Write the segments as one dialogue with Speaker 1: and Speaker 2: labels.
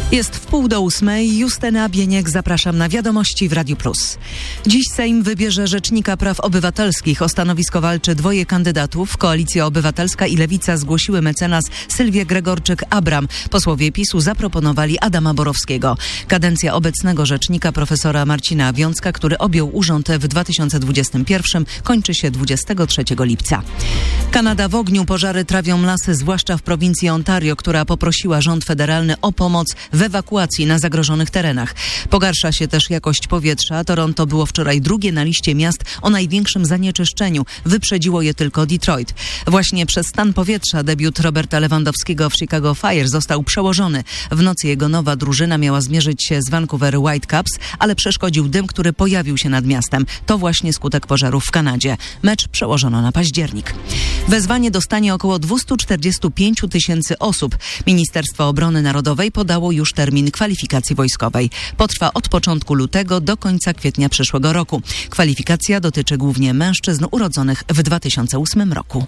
Speaker 1: Jest 7:30. Justyna Bieniek, zapraszam na Wiadomości w Radiu Plus. Dziś Sejm wybierze Rzecznika Praw Obywatelskich. O stanowisko walczy dwoje kandydatów. Koalicja Obywatelska i Lewica zgłosiły mecenas Sylwię Gregorczyk-Abram. Posłowie PiS-u zaproponowali Adama Borowskiego. Kadencja obecnego rzecznika profesora Marcina Wiącka, który objął urząd w 2021, kończy się 23 lipca. Kanada w ogniu. Pożary trawią lasy, zwłaszcza w prowincji Ontario, która poprosiła rząd federalny o pomoc w ewakuacji na zagrożonych terenach. Pogarsza się też jakość powietrza. Toronto było wczoraj drugie na liście miast o największym zanieczyszczeniu. Wyprzedziło je tylko Detroit. Właśnie przez stan powietrza debiut Roberta Lewandowskiego w Chicago Fire został przełożony. W nocy jego nowa drużyna miała zmierzyć się z Vancouver Whitecaps, ale przeszkodził dym, który pojawił się nad miastem. To właśnie skutek pożarów w Kanadzie. Mecz przełożono na październik. Wezwanie dostanie około 245 000 osób. Ministerstwo Obrony Narodowej podało już termin kwalifikacji wojskowej. Potrwa od początku lutego do końca kwietnia przyszłego roku. Kwalifikacja dotyczy głównie mężczyzn urodzonych w 2008 roku.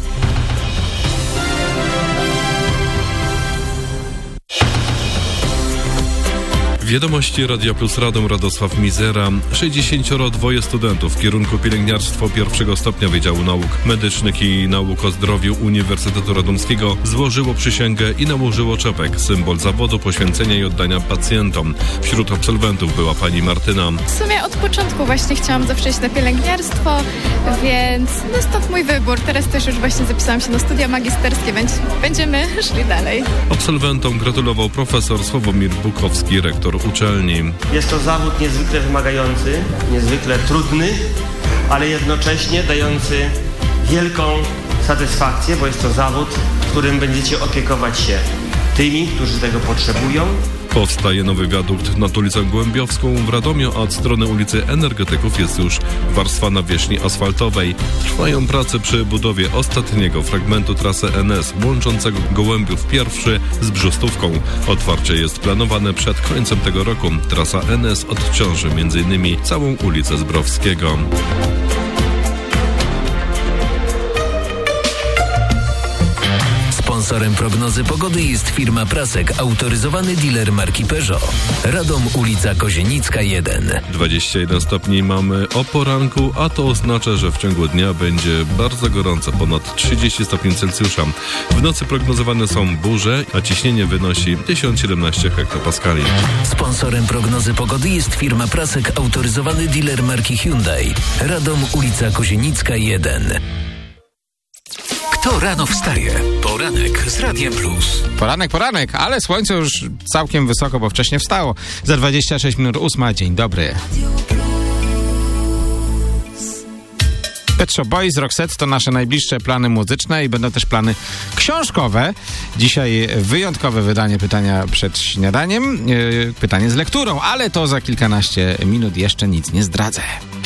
Speaker 2: Wiadomości Radia Plus Radom, Radosław Mizera. 62 studentów w kierunku pielęgniarstwo pierwszego stopnia Wydziału Nauk Medycznych i Nauk o Zdrowiu Uniwersytetu Radomskiego złożyło przysięgę i nałożyło czepek, symbol zawodu, poświęcenia i oddania pacjentom. Wśród absolwentów była pani Martyna.
Speaker 3: W sumie od początku właśnie chciałam zawsze iść na pielęgniarstwo, więc stąd mój wybór. Teraz też już właśnie zapisałam się na studia magisterskie, więc będziemy szli dalej.
Speaker 2: Absolwentom gratulował profesor Sławomir Bukowski, rektor uczelni.
Speaker 4: Jest to zawód niezwykle wymagający, niezwykle trudny, ale jednocześnie dający wielką satysfakcję, bo jest to zawód, w którym będziecie opiekować się tymi, którzy tego potrzebują.
Speaker 2: Powstaje nowy wiadukt nad ulicą Głębiowską w Radomiu, a od strony ulicy Energetyków jest już warstwa nawierzchni asfaltowej. Trwają prace przy budowie ostatniego fragmentu trasy NS łączącego Gołębiów I z Brzostówką. Otwarcie jest planowane przed końcem tego roku. Trasa NS odciąży m.in. całą ulicę Zbrowskiego.
Speaker 5: Sponsorem prognozy pogody jest firma Prasek, autoryzowany dealer marki Peugeot. Radom, ulica Kozienicka 1.
Speaker 2: 21 stopni mamy o poranku, a to oznacza, że w ciągu dnia będzie bardzo gorąco, ponad 30 stopni Celsjusza. W nocy prognozowane są burze, a ciśnienie wynosi 1017 hektopaskali.
Speaker 5: Sponsorem prognozy pogody jest firma Prasek, autoryzowany dealer marki Hyundai. Radom, ulica Kozienicka 1.
Speaker 6: Kto rano wstaje? Poranek z Radiem Plus.
Speaker 7: Poranek, ale słońce już całkiem wysoko, bo wcześnie wstało. Za 26 minut 8. Dzień dobry. Pet Shop Boys, Roxette to nasze najbliższe plany muzyczne i będą też plany książkowe. Dzisiaj wyjątkowe wydanie pytania przed śniadaniem. Pytanie z lekturą, ale to za kilkanaście minut, jeszcze nic nie zdradzę.